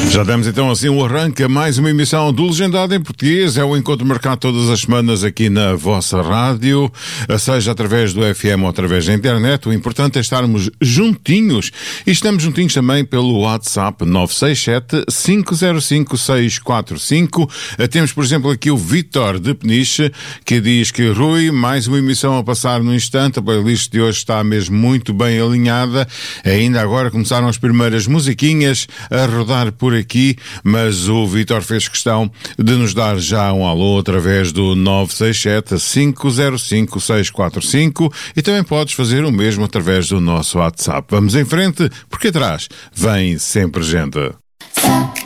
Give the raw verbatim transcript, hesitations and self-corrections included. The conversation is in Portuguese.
Já damos então assim um arranque a mais uma emissão do Legendado em Português. É o encontro marcado todas as semanas aqui na vossa rádio, seja através do F M ou através da internet. O importante é estarmos juntinhos. E estamos juntinhos também pelo WhatsApp nove seis sete, cinco zero cinco, seis quatro cinco. Temos, por exemplo, aqui o Vítor de Peniche, que diz que Rui, mais uma emissão a passar no instante. A playlist de hoje está mesmo muito bem alinhada. Ainda agora começaram as primeiras musiquinhas a rodar por aqui, mas o Vítor fez questão de nos dar já um alô através do nove seis sete, cinco zero cinco, seis quatro cinco e também podes fazer o mesmo através do nosso WhatsApp. Vamos em frente, porque atrás vem sempre gente.